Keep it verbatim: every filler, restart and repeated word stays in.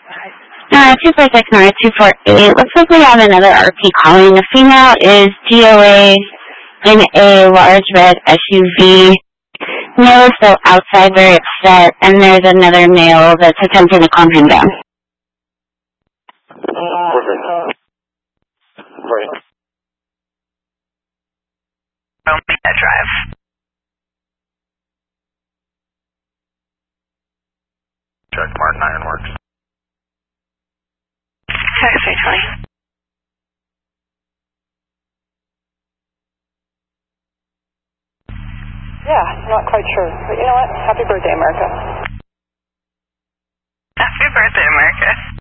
Uh, two four six nine two four eight. Looks like we have another R P calling. The female is D O A in a large red S U V. Male is still outside, very upset, and there's another male that's attempting to calm him down. Perfect. Right. Don't make that drive. Check Martin Ironworks. Taxi twenty. Yeah, not quite sure. But you know what? Happy birthday, America. Happy birthday, America.